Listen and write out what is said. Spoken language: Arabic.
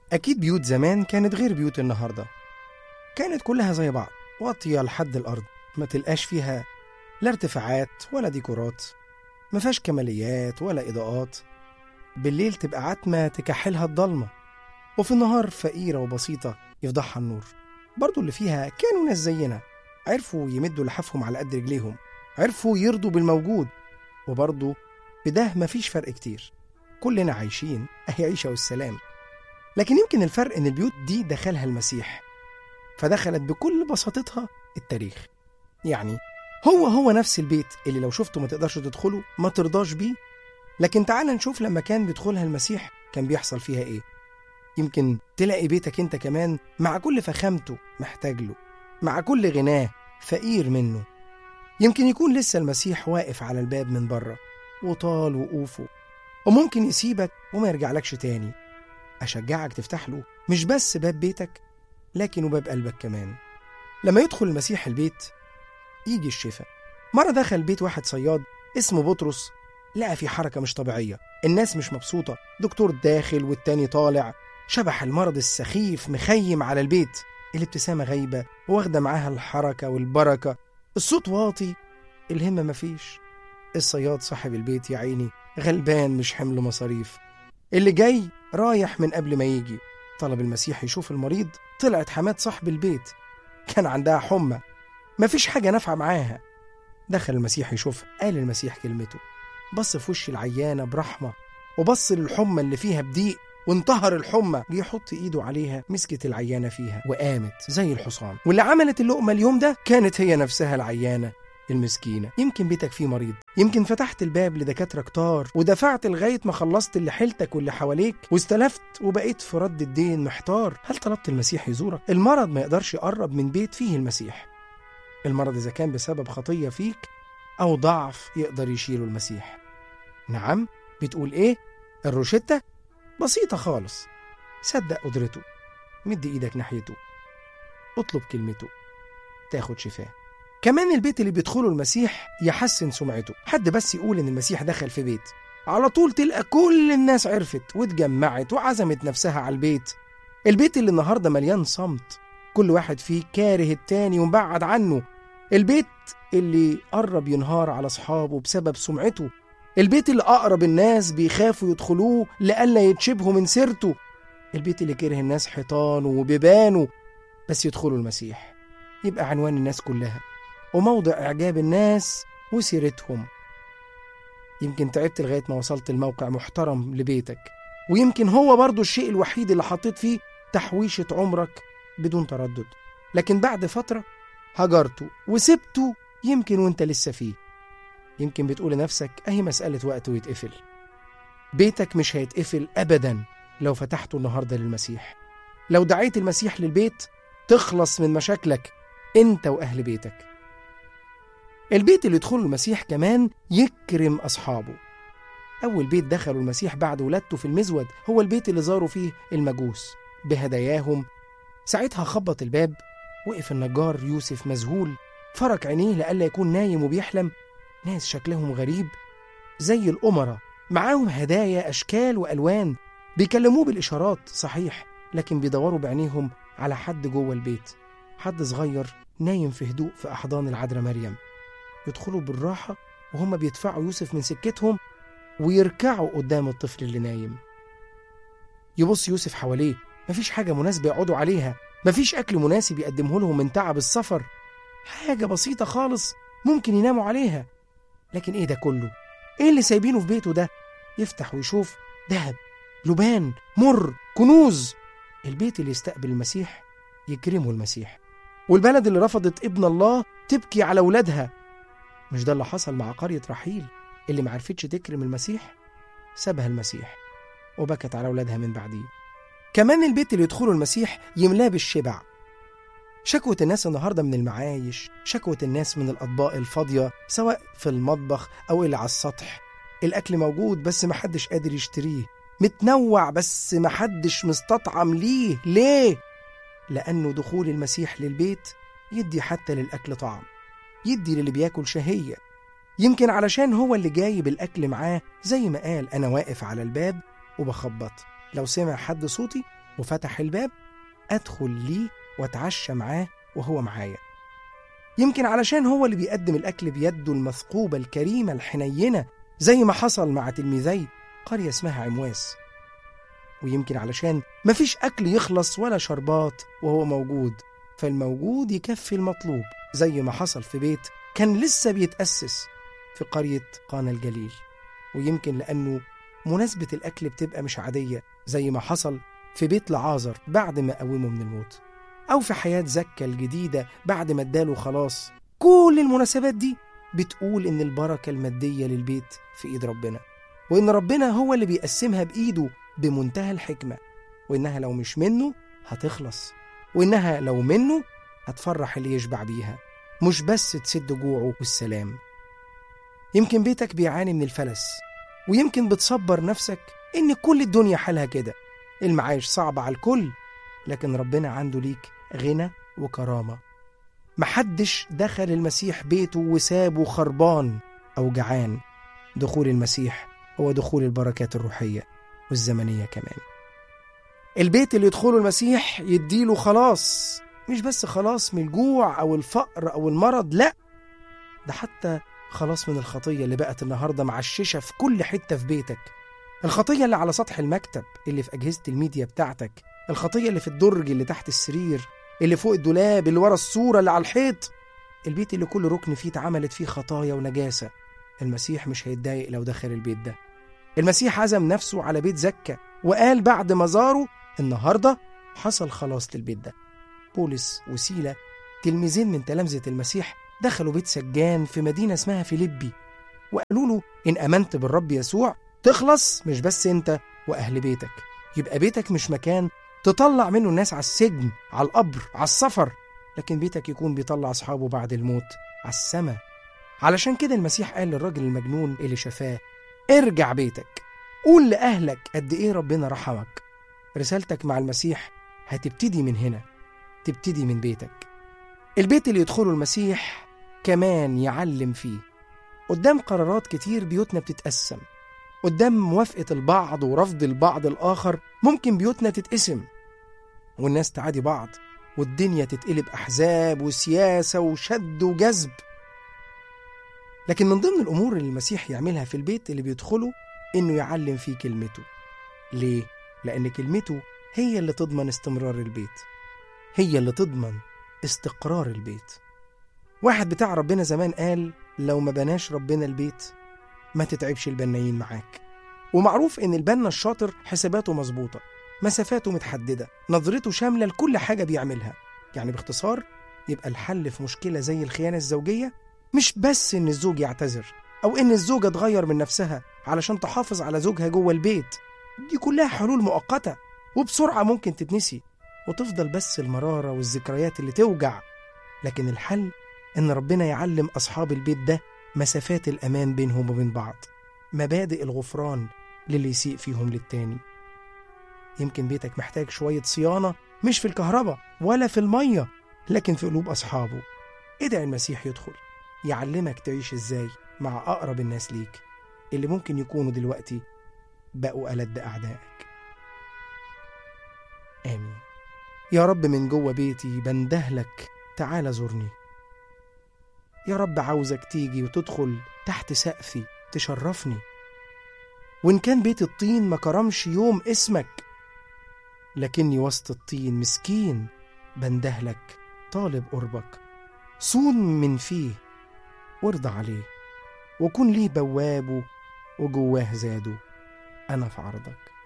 أكيد بيوت زمان كانت غير بيوت النهاردة، كانت كلها زي بعض، واطية لحد الأرض، ما تلقاش فيها لا ارتفاعات ولا ديكورات، ما فيهاش كماليات ولا إضاءات. بالليل تبقى عتمة تكحلها الضلمة، وفي النهار فقيرة وبسيطة يفضحها النور. برضو اللي فيها كانوا ناس زينا، عرفوا يمدوا لحافهم على قد رجليهم، عرفوا يرضوا بالموجود، وبرضو في ده مفيش فرق كتير، كلنا عايشين أهي عيشة والسلام. لكن يمكن الفرق إن البيوت دي دخلها المسيح، فدخلت بكل بساطتها التاريخ. يعني هو نفس البيت اللي لو شفته ما تقدرش تدخله، ما ترضاش بيه. لكن تعال نشوف لما كان بيدخلها المسيح كان بيحصل فيها إيه. يمكن تلاقي بيتك انت كمان مع كل فخامته محتاج له، مع كل غناه فقير منه. يمكن يكون لسه المسيح واقف على الباب من بره وطال وقوفه، وممكن يسيبك وما يرجعلكش تاني. أشجعك تفتح له مش بس باب بيتك، لكن وباب قلبك كمان. لما يدخل المسيح البيت يجي الشفاء. مرة دخل بيت واحد صياد اسمه بطرس، لقى في حركة مش طبيعية، الناس مش مبسوطة، دكتور داخل والتاني طالع، شبح المرض السخيف مخيم على البيت، الابتسامة غايبة واخدة معاها الحركة والبركة، الصوت واطي، الهمة مفيش. الصياد صاحب البيت يا عيني غلبان مش حمل مصاريف، اللي جاي رايح من قبل ما يجي. طلب المسيح يشوف المريض، طلعت حماد صاحب البيت كان عندها حمى، مفيش حاجة نافعة معاها. دخل المسيح يشوفها، قال المسيح كلمته، بص في وش العيانة برحمة، وبص للحمى اللي فيها بضيق، وانتهر الحمى، جه يحط ايده عليها، مسكت العيانة فيها وقامت زي الحصان. واللي عملت اللقمة اليوم ده كانت هي نفسها العيانة المسكينة. يمكن بيتك فيه مريض، يمكن فتحت الباب لدكاترة كتار ودفعت لغاية ما خلصت اللي حيلتك واللي حواليك واستلفت، وبقيت في رد الدين محتار. هل طلبت المسيح يزورك؟ المرض ما يقدرش يقرب من بيت فيه المسيح. المرض إذا كان بسبب خطية فيك أو ضعف يقدر يشيله المسيح. نعم، بتقول إيه؟ الروشتة بسيطة خالص، صدق قدرته، مد إيدك ناحيته، اطلب كلمته، تاخد شفاء. كمان البيت اللي بيدخله المسيح يحسن سمعته. حد بس يقول إن المسيح دخل في بيت، على طول تلقى كل الناس عرفت واتجمعت وعزمت نفسها على البيت. البيت اللي النهاردة مليان صمت، كل واحد فيه كاره التاني ومبعد عنه. البيت اللي قرب ينهار على أصحابه بسبب سمعته. البيت اللي أقرب الناس بيخافوا يدخلوه لألا يتشبهوا من سيرته. البيت اللي كره الناس حيطانه وبيبانه، بس يدخلوا المسيح يبقى عنوان الناس كلها وموضع إعجاب الناس وسيرتهم. يمكن تعبت لغاية ما وصلت الموقع محترم لبيتك، ويمكن هو برضو الشيء الوحيد اللي حطيت فيه تحويشة عمرك بدون تردد، لكن بعد فترة هجرته وسبته، يمكن وانت لسه فيه. يمكن بتقول لنفسك اهي مسألة وقت ويتقفل. بيتك مش هيتقفل أبدا لو فتحته النهاردة للمسيح، لو دعيت المسيح للبيت تخلص من مشاكلك انت وأهل بيتك. البيت اللي يدخله المسيح كمان يكرم أصحابه. أول بيت دخلوا المسيح بعد ولادته في المزود هو البيت اللي زاروا فيه المجوس بهداياهم. ساعتها خبط الباب، وقف النجار يوسف مذهول، فرك عينيه لألا يكون نايم وبيحلم. ناس شكلهم غريب زي الأمراء، معاهم هدايا أشكال وألوان، بيكلموه بالإشارات صحيح، لكن بيدوروا بعينيهم على حد جوه البيت، حد صغير نايم في هدوء في أحضان العذراء مريم. يدخلوا بالراحة وهم بيدفعوا يوسف من سكتهم ويركعوا قدام الطفل اللي نايم. يبص يوسف حواليه، مفيش حاجة مناسبة يقعدوا عليها، مفيش أكل مناسب يقدمه لهم من تعب السفر، حاجة بسيطة خالص ممكن يناموا عليها. لكن إيه ده كله؟ إيه اللي سايبينه في بيته ده؟ يفتح ويشوف ذهب، لبان، مر، كنوز. البيت اللي يستقبل المسيح يكرمه المسيح، والبلد اللي رفضت ابن الله تبكي على ولادها. مش ده اللي حصل مع قرية رحيل اللي معرفتش تكرم المسيح؟ سابها المسيح وبكت على ولادها من بعديه. كمان البيت اللي يدخله المسيح يملاه بالشبع. شكوة الناس النهاردة من المعايش، شكوة الناس من الأطباق الفاضية سواء في المطبخ أو اللي على السطح. الأكل موجود بس محدش قادر يشتريه، متنوع بس محدش مستطعم ليه؟ لأنه دخول المسيح للبيت يدي حتى للأكل طعم، يدي للي بياكل شهية. يمكن علشان هو اللي جايب الأكل معاه، زي ما قال أنا واقف على الباب وبخبط، لو سمع حد صوتي وفتح الباب، أدخل ليه وأتعشى معاه وهو معايا. يمكن علشان هو اللي بيقدم الأكل بيده المثقوبة الكريمة الحنينة، زي ما حصل مع تلميذي قرية اسمها عمواس. ويمكن علشان مفيش أكل يخلص ولا شربات وهو موجود، فالموجود يكفي المطلوب، زي ما حصل في بيت كان لسه بيتأسس في قرية قانا الجليل. ويمكن لأنه مناسبة الأكل بتبقى مش عادية، زي ما حصل في بيت لعازر بعد ما قومه من الموت، أو في حياة زكا الجديدة بعد ما اداله خلاص. كل المناسبات دي بتقول إن البركة المادية للبيت في إيد ربنا، وإن ربنا هو اللي بيقسمها بإيده بمنتهى الحكمة، وإنها لو مش منه هتخلص، وإنها لو منه هتفرح اللي يشبع بيها، مش بس تسد جوعه والسلام. يمكن بيتك بيعاني من الفلس، ويمكن بتصبر نفسك إن كل الدنيا حالها كده، المعايش صعبة على الكل، لكن ربنا عنده ليك غنى وكرامة. محدش دخل المسيح بيته وسابه خربان أو جعان. دخول المسيح هو دخول البركات الروحية والزمنية كمان. البيت اللي يدخله المسيح يديله خلاص، مش بس خلاص من الجوع أو الفقر أو المرض، لأ، ده حتى خلاص من الخطية اللي بقت النهاردة معششة في كل حتة في بيتك. الخطية اللي على سطح المكتب، اللي في أجهزة الميديا بتاعتك، الخطية اللي في الدرج اللي تحت السرير، اللي فوق الدولاب، اللي ورا الصورة اللي على الحيط. البيت اللي كل ركن فيه اتعملت فيه خطايا ونجاسة. المسيح مش هيتضايق لو دخل البيت ده. المسيح عزم نفسه على بيت زكا، وقال بعد ما زاره النهاردة حصل خلاص للبيت ده. بولس وسيلة، تلميذين من تلامذة المسيح، دخلوا بيت سجان في مدينة اسمها فيليبي، وقالوا له إن أمنت بالرب يسوع تخلص، مش بس أنت وأهل بيتك. يبقى بيتك مش مكان تطلع منه الناس على السجن، على القبر، على السفر، لكن بيتك يكون بيطلع أصحابه بعد الموت على السماء. علشان كده المسيح قال للراجل المجنون اللي شفاه: ارجع بيتك، قول لأهلك قد إيه ربنا رحمك. رسالتك مع المسيح هتبتدي من هنا، تبتدي من بيتك. البيت اللي يدخله المسيح كمان يعلم فيه. قدام قرارات كتير بيوتنا بتتقسم، قدام موافقة البعض ورفض البعض الآخر ممكن بيوتنا تتقسم، والناس تعادي بعض، والدنيا تتقلب أحزاب وسياسة وشد وجذب. لكن من ضمن الأمور اللي المسيح يعملها في البيت اللي بيدخله إنه يعلم فيه كلمته. ليه؟ لأن كلمته هي اللي تضمن استمرار البيت، هي اللي تضمن استقرار البيت. واحد بتاع ربنا زمان قال: لو ما بناش ربنا البيت ما تتعبش البنايين معاك. ومعروف إن البنا الشاطر حساباته مظبوطة، مسافاته متحددة، نظرته شاملة لكل حاجة بيعملها. يعني باختصار، يبقى الحل في مشكلة زي الخيانة الزوجية مش بس إن الزوج يعتذر، أو إن الزوجة تغير من نفسها علشان تحافظ على زوجها جوه البيت. دي كلها حلول مؤقتة وبسرعة ممكن تتنسي، وتفضل بس المرارة والذكريات اللي توجع. لكن الحل إن ربنا يعلم أصحاب البيت ده مسافات الأمان بينهم وبين بعض، مبادئ الغفران للي يسيء فيهم للتاني. يمكن بيتك محتاج شوية صيانة، مش في الكهرباء ولا في المية، لكن في قلوب أصحابه. ادعي المسيح يدخل يعلمك تعيش إزاي مع أقرب الناس ليك، اللي ممكن يكونوا دلوقتي بقوا ألد أعدائك. آمين. يا رب، من جوه بيتي بندهلك تعال زورني. يا رب، عاوزك تيجي وتدخل تحت سقفي تشرفني. وإن كان بيت الطين ما كرمش يوم اسمك، لكني وسط الطين مسكين بندهلك طالب قربك. صون من فيه وارضى عليه، وكن ليه بوابه وجواه زاده. أنا في عرضك.